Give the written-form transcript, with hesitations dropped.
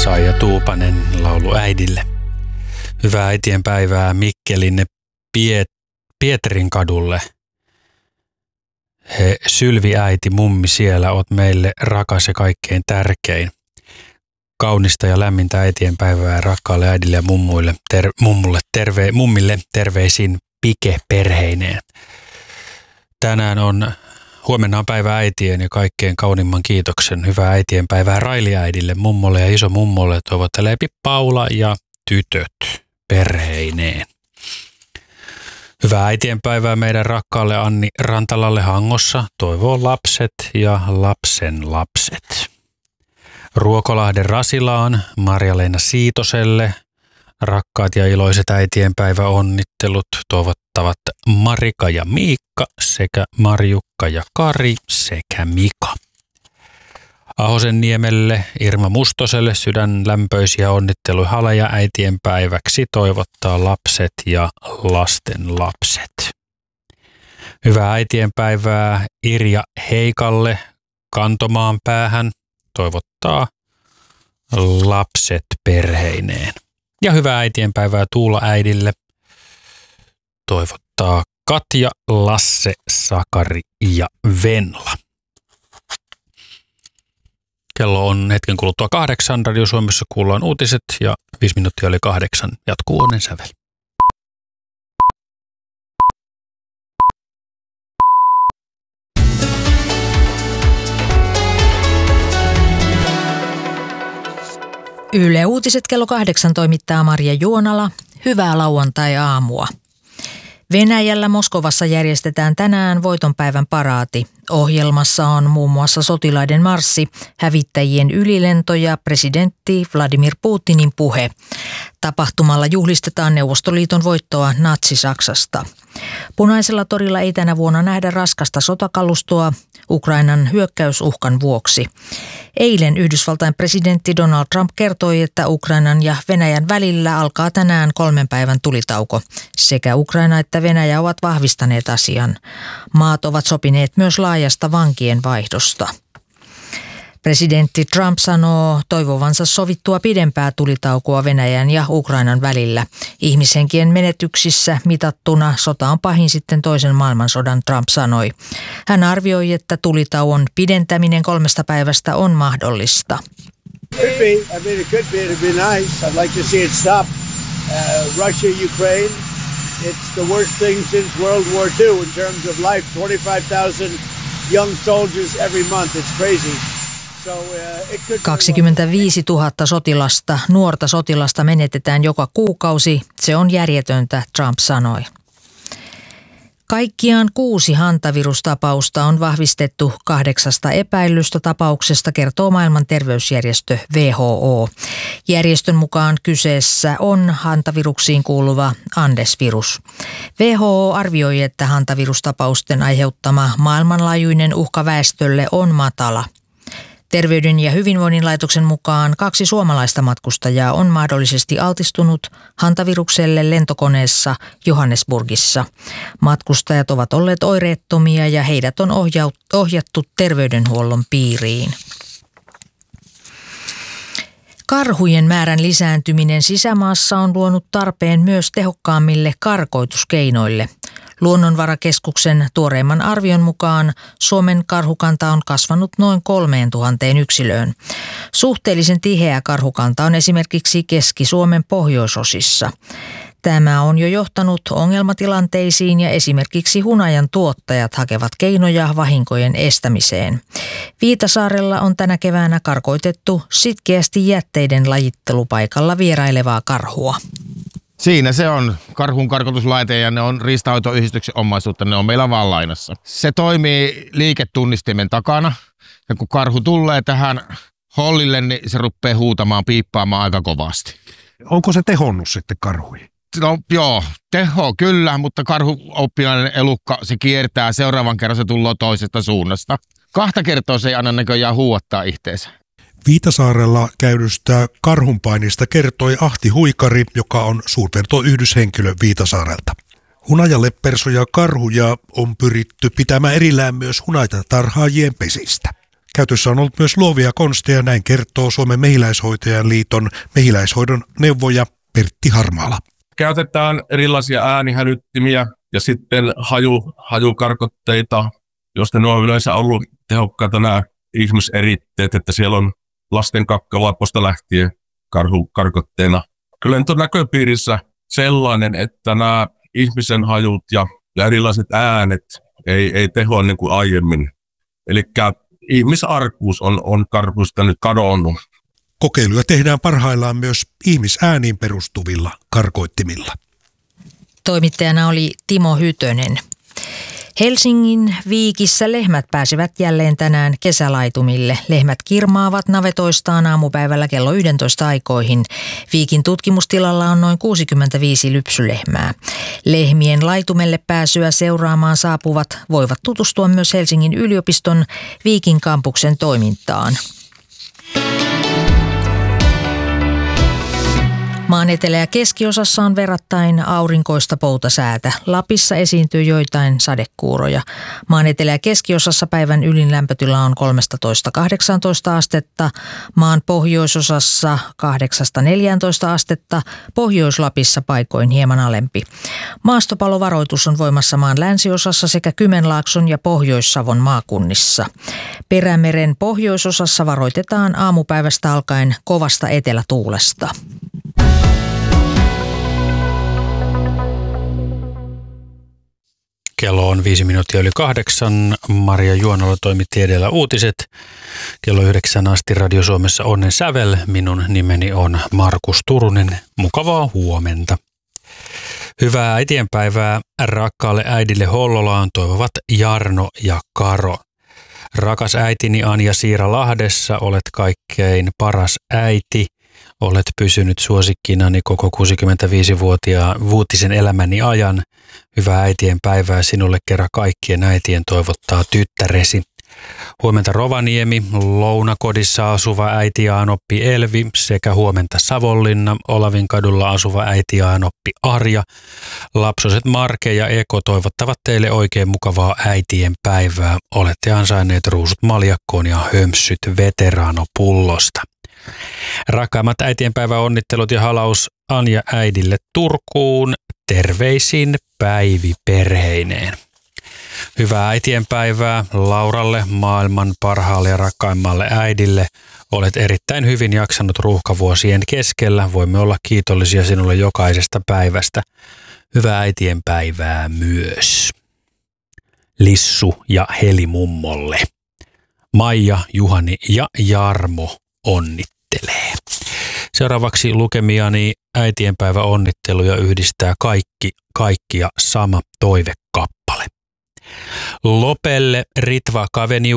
Saija Tuupanen laulu äidille. Hyvää äitien päivää Mikkelin Pietarin kadulle. Sylvi äiti, mummi siellä, oot meille rakas ja kaikkein tärkein. Kaunista ja lämmintä äitien päivää rakkaalle äidille ja mummille terveisin Pike perheineen. Huomenna on päivä äitien ja kaikkein kaunimman kiitoksen. Hyvää äitien päivää Raili-äidille, mummolle ja isomummolle toivottelee Paula ja tytöt perheineen. Hyvää äitien päivää meidän rakkaalle Anni Rantalalle Hangossa, toivoo lapset ja lapsen lapset. Ruokolahden Rasilaan Marja-Leena Siitoselle rakkaat ja iloiset äitien päivä onnittelut toivottavat Marika ja Miikka sekä Marjukka ja Kari sekä Mika. Ahosenniemelle Irma Mustoselle sydänlämpöisiä onnitteluja haleja äitien päiväksi toivottaa lapset ja lasten lapset. Hyvää äitien päivää Irja Heikalle Kantomaan päähän toivottaa lapset perheineen. Ja hyvää äitien päivää Tuula äidille toivottaa Katja, Lasse, Sakari ja Venla. Kello on hetken kuluttua 8. Radio Suomessa kuullaan uutiset ja 5 minuuttia oli 8. Jatkuu onnen sävel. Yle Uutiset kello 8 toimittaa Marja Juonala. Hyvää lauantai-aamua. Venäjällä Moskovassa järjestetään tänään voitonpäivän paraati. Ohjelmassa on muun muassa sotilaiden marssi, hävittäjien ylilento ja presidentti Vladimir Putinin puhe. Tapahtumalla juhlistetaan Neuvostoliiton voittoa Natsi-Saksasta. Punaisella torilla ei tänä vuonna nähdä raskasta sotakalustoa Ukrainan hyökkäysuhkan vuoksi. Eilen Yhdysvaltain presidentti Donald Trump kertoi, että Ukrainan ja Venäjän välillä alkaa tänään 3 päivän tulitauko. Sekä Ukraina että Venäjä ovat vahvistaneet asian. Maat ovat sopineet myös laajasta vankien vaihdosta. Presidentti Trump sanoo toivovansa sovittua pidempää tulitaukoa Venäjän ja Ukrainan välillä. Ihmishenkien menetyksissä mitattuna sota on pahin sitten toisen maailmansodan, Trump sanoi. Hän arvioi, että tulitauon pidentäminen 3 päivästä on mahdollista. It's the worst thing since World War II in terms of life. 25,000 young soldiers every month. It's crazy. 25 000 sotilasta, nuorta sotilasta menetetään joka kuukausi. Se on järjetöntä, Trump sanoi. Kaikkiaan 6 hantavirustapausta on vahvistettu 8 epäillystä tapauksesta, kertoo maailman terveysjärjestö WHO. Järjestön mukaan kyseessä on hantaviruksiin kuuluva Andes-virus. WHO arvioi, että hantavirustapausten aiheuttama maailmanlaajuinen uhka väestölle on matala. Terveyden ja hyvinvoinnin laitoksen mukaan 2 suomalaista matkustajaa on mahdollisesti altistunut hantavirukselle lentokoneessa Johannesburgissa. Matkustajat ovat olleet oireettomia ja heidät on ohjattu terveydenhuollon piiriin. Karhujen määrän lisääntyminen sisämaassa on luonut tarpeen myös tehokkaammille karkoituskeinoille. Luonnonvarakeskuksen tuoreimman arvion mukaan Suomen karhukanta on kasvanut noin 3000 yksilöön. Suhteellisen tiheä karhukanta on esimerkiksi Keski-Suomen pohjoisosissa. Tämä on jo johtanut ongelmatilanteisiin ja esimerkiksi hunajan tuottajat hakevat keinoja vahinkojen estämiseen. Viitasaarella on tänä keväänä karkoitettu sitkeästi jätteiden lajittelupaikalla vierailevaa karhua. Siinä se on karhun karkotuslaite ja ne on riistanhoitoyhdistyksen omaisuutta, ne on meillä vaan lainassa. Se toimii liiketunnistimen takana ja kun karhu tulee tähän hollille, niin se rupeaa huutamaan, piippaamaan aika kovasti. Onko se tehonnut sitten karhuihin? No joo, teho kyllä, mutta karhuoppilainen elukka, se kiertää, seuraavan kerran se tulee toisesta suunnasta. 2 kertaa se ei anna näköjään huuattaa itteensä. Viitasaarella käydystä karhunpainista kertoi Ahti Huikari, joka on suurpetoyhdyshenkilö Viitasaarelta. Hunajaleppersoja karhuja on pyritty pitämään erillään myös hunajatarhaajien pesistä. Käytössä on ollut myös luovia konsteja, näin kertoo Suomen mehiläishoitajan liiton mehiläishoidon neuvoja Pertti Harmaala. Käytetään erilaisia äänihälyttimiä ja sitten hajukarkotteita, joista ne on yleensä ollut tehokkaita nämä ihmiseritteet, että siellä on lasten kakkalaaposta lähtien karhukarkotteena. Kyllä nyt on näköpiirissä sellainen, että nämä ihmisen hajut ja erilaiset äänet ei tehoa niin kuin aiemmin. Eli ihmisarkuus on karhuista nyt kadonnut. Kokeiluja tehdään parhaillaan myös ihmisääniin perustuvilla karkoittimilla. Toimittajana oli Timo Hytönen. Helsingin Viikissä lehmät pääsivät jälleen tänään kesälaitumille. Lehmät kirmaavat navetoistaan aamupäivällä kello 11 aikoihin. Viikin tutkimustilalla on noin 65 lypsylehmää. Lehmien laitumelle pääsyä seuraamaan saapuvat voivat tutustua myös Helsingin yliopiston Viikin kampuksen toimintaan. Maan etelä- ja keskiosassa on verrattain aurinkoista poutasäätä. Lapissa esiintyy joitain sadekuuroja. Maan etelä- ja keskiosassa päivän ylin lämpötila on 13–18 astetta. Maan pohjoisosassa 8–14 astetta. Pohjois-Lapissa paikoin hieman alempi. Maastopalovaroitus on voimassa maan länsiosassa sekä Kymenlaakson ja Pohjois-Savon maakunnissa. Perämeren pohjoisosassa varoitetaan aamupäivästä alkaen kovasta etelätuulesta. Kello on 8:05. Maria Juonala toimitti edellä uutiset. Kello 9 asti Radio Suomessa Onnen sävel. Minun nimeni on Markus Turunen. Mukavaa huomenta. Hyvää äitienpäivää rakkaalle äidille Hollolaan toivovat Jarno ja Karo. Rakas äitini Anja Siira Lahdessa, olet kaikkein paras äiti. Olet pysynyt suosikkinani koko 65-vuotisen elämäni ajan. Hyvää äitien päivää sinulle kerran kaikkien äitien toivottaa tyttäresi. Huomenta Rovaniemi, Lounakodissa asuva äiti Aanoppi Elvi sekä huomenta Savonlinna, Olavinkadulla asuva äiti Aanoppi Arja. Lapsoset Marke ja Eko toivottavat teille oikein mukavaa äitien päivää. Olette ansainneet ruusut maljakkoon ja hömpsyt veteraanopullosta. Rakkaimmat äitienpäivän onnittelut ja halaus Anja äidille Turkuun. Terveisin Päivi perheineen. Hyvää äitienpäivää Lauralle, maailman parhaalle ja rakkaimmalle äidille. Olet erittäin hyvin jaksanut ruuhkavuosien keskellä. Voimme olla kiitollisia sinulle jokaisesta päivästä. Hyvää äitienpäivää myös Lissu ja Heli mummolle. Maija, Juhani ja Jarmo onnittelee. Seuraavaksi lukemiani äitienpäivä onnitteluja yhdistää kaikkia sama toivekappale. Lopelle Ritva Kaveniuk